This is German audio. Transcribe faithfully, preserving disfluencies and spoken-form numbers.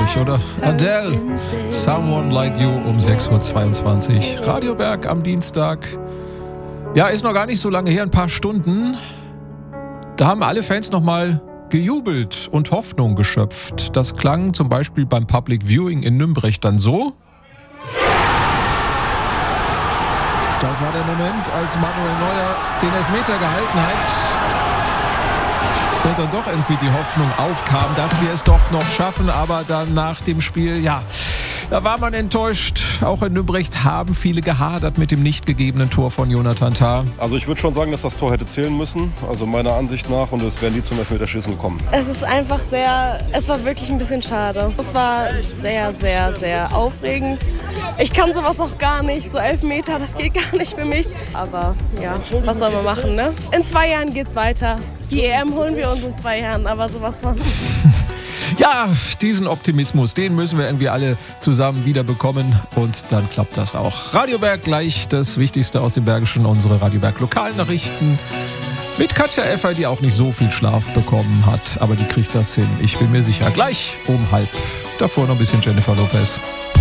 euch, oder? Adele, Someone Like You um sechs Uhr zweiundzwanzig. Radio Berg am Dienstag. Ja, ist noch gar nicht so lange her, ein paar Stunden. Da haben alle Fans nochmal gejubelt und Hoffnung geschöpft. Das klang zum Beispiel beim Public Viewing in Nümbrecht dann so. Das war der Moment, als Manuel Neuer den Elfmeter gehalten hat. Und dann doch irgendwie die Hoffnung aufkam, dass wir es doch noch schaffen. Aber dann nach dem Spiel, ja, da war man enttäuscht. Auch in Nümbrecht haben viele gehadert mit dem nicht gegebenen Tor von Jonathan Tah. Also ich würde schon sagen, dass das Tor hätte zählen müssen. Also meiner Ansicht nach. Und es wären nie zum Elfmeterschießen gekommen. Es ist einfach sehr, es war wirklich ein bisschen schade. Es war sehr, sehr, sehr aufregend. Ich kann sowas auch gar nicht. So Elfmeter, das geht gar nicht für mich. Aber ja, was soll man machen, ne? In zwei Jahren geht's weiter. Die E M holen wir uns in zwei Jahren, aber sowas von... Ja, diesen Optimismus, den müssen wir irgendwie alle zusammen wieder bekommen und dann klappt das auch. Radio Berg gleich das Wichtigste aus dem Bergischen, unsere Radio Berg Lokalnachrichten mit Katja Effer, die auch nicht so viel Schlaf bekommen hat, aber die kriegt das hin. Ich bin mir sicher, gleich um halb. Davor noch ein bisschen Jennifer Lopez.